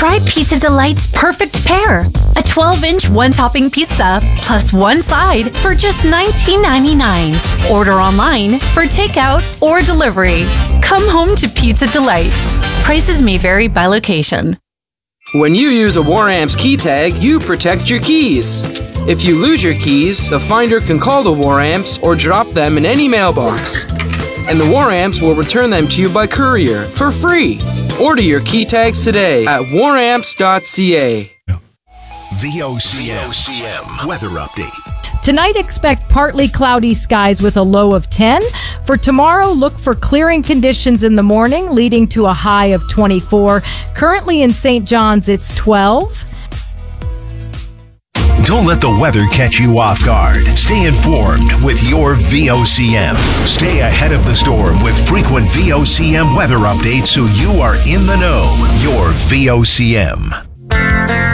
Try Pizza Delight's perfect pair. A 12-inch one-topping pizza plus one side for just $19.99. Order online for takeout or delivery. Come home to Pizza Delight. Prices may vary by location. When you use a War-Amps key tag, you protect your keys. If you lose your keys, the finder can call the War-Amps or drop them in any mailbox. And the War-Amps will return them to you by courier for free. Order your key tags today at waramps.ca. VOCM weather update. Tonight, expect partly cloudy skies with a low of 10. For tomorrow, look for clearing conditions in the morning, leading to a high of 24. Currently in St. John's, it's 12. Don't let the weather catch you off guard. Stay informed with your VOCM. Stay ahead of the storm with frequent VOCM weather updates so you are in the know. Your VOCM.